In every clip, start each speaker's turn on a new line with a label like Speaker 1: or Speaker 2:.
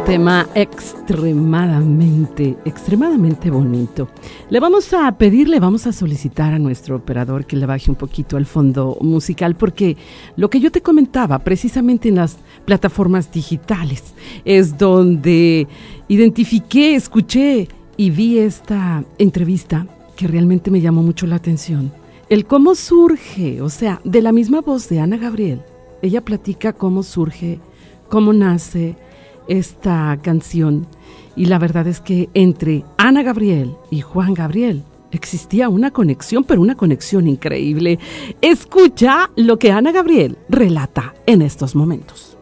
Speaker 1: tema extremadamente bonito. Le vamos a solicitar a nuestro operador que le baje un poquito el fondo musical, porque lo que yo te comentaba, precisamente en las plataformas digitales, es donde identifiqué, escuché y vi esta entrevista que realmente me llamó mucho la atención. El cómo surge, o sea, de la misma voz de Ana Gabriel, ella platica cómo surge, cómo nace esta canción, y la verdad es que entre Ana Gabriel y Juan Gabriel existía una conexión, pero una conexión increíble. Escucha lo que Ana Gabriel relata en estos momentos.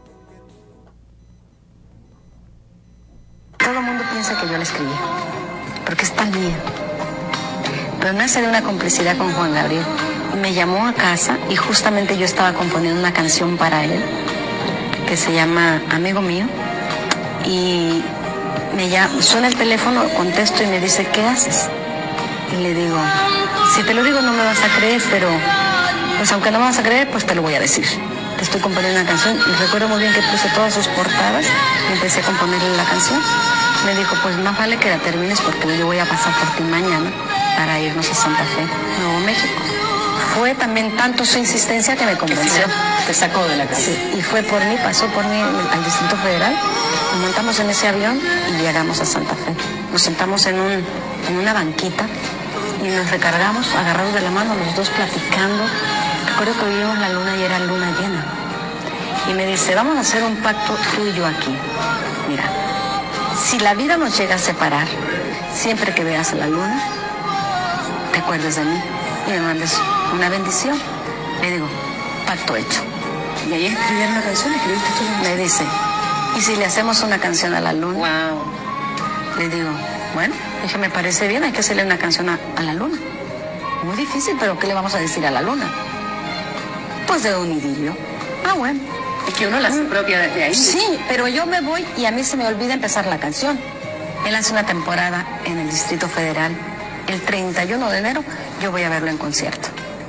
Speaker 2: Todo el mundo piensa que yo la escribí, porque es tan mía, pero nace de una complicidad con Juan Gabriel. Me llamó a casa y justamente yo estaba componiendo una canción para él que se llama Amigo Mío, y suena el teléfono, contesto y me dice, ¿qué haces? Y le digo, si te lo digo no me vas a creer, pero pues aunque no me vas a creer, pues te lo voy a decir. Te estoy componiendo una canción, y recuerdo muy bien que puse todas sus portadas y empecé a componerle la canción. Me dijo, pues más vale que la termines porque yo voy a pasar por ti mañana para irnos a Santa Fe, Nuevo México. Fue también tanto su insistencia que me convenció.
Speaker 3: Te sacó de la casa.
Speaker 2: Sí, y fue por mí, pasó por mí al Distrito Federal. Nos montamos en ese avión y llegamos a Santa Fe. Nos sentamos en una banquita y nos recargamos, agarrados de la mano, los dos platicando. Recuerdo que vimos la luna y era luna llena. Y me dice, vamos a hacer un pacto tú y yo aquí. Mira, si la vida nos llega a separar, siempre que veas a la luna, te acuerdes de mí y me mandes una bendición. Le digo, pacto hecho.
Speaker 3: Y ahí escribieron la canción, escribiste tú.
Speaker 2: Me dice, ¿y si le hacemos una canción a la luna?
Speaker 3: Wow.
Speaker 2: Le digo, bueno, dije, me parece bien, hay que hacerle una canción a la luna. Muy difícil, pero ¿qué le vamos a decir a la luna? Pues de un idilio. Ah, bueno.
Speaker 3: Es que uno la hace propia de ahí.
Speaker 2: Sí, pero yo me voy y a mí se me olvida empezar la canción. Él hace una temporada en el Distrito Federal. El 31 de enero yo voy a verlo en concierto.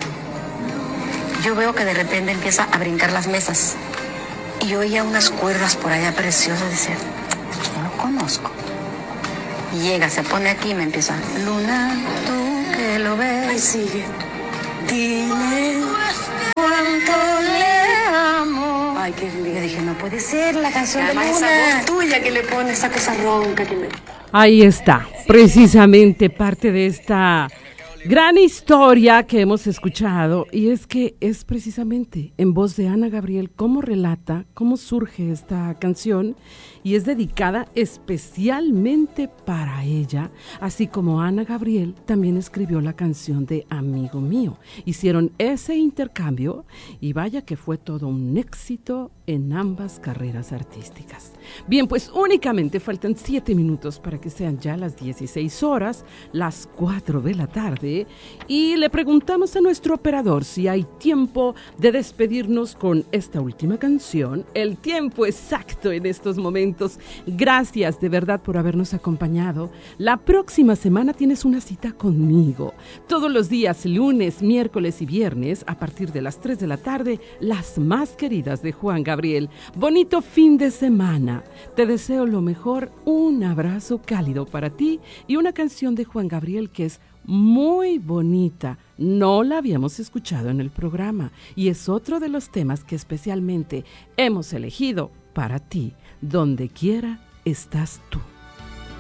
Speaker 2: Yo veo que de repente empieza a brincar las mesas. Y yo oía unas cuerdas por allá preciosas. Decía, no lo conozco. Y llega, se pone aquí y me empieza, Luna, tú que lo ves, sigue, dile cuánto le amo. Ay, qué lindo. Yo dije, no puede ser la canción de Luna.
Speaker 3: Esa voz tuya que le pone esa cosa ronca que me...
Speaker 1: Ahí está, precisamente parte de esta gran historia que hemos escuchado, y es que es precisamente en voz de Ana Gabriel cómo relata, cómo surge esta canción, y es dedicada especialmente para ella, así como Ana Gabriel también escribió la canción de Amigo Mío. Hicieron ese intercambio y vaya que fue todo un éxito en ambas carreras artísticas. Bien, pues únicamente faltan 7 minutos para que sean ya las 16 horas, las 4 de la tarde, y le preguntamos a nuestro operador si hay tiempo de despedirnos con esta última canción. El tiempo exacto en estos momentos. Gracias de verdad por habernos acompañado. La próxima semana tienes una cita conmigo. Todos los días, lunes, miércoles y viernes, a partir de las 3 de la tarde, las más queridas de Juan Gabriel. Bonito fin de semana. Te deseo lo mejor, un abrazo cálido para ti y una canción de Juan Gabriel que es muy bonita. No la habíamos escuchado en el programa y es otro de los temas que especialmente hemos elegido para ti. Donde quiera estás tú.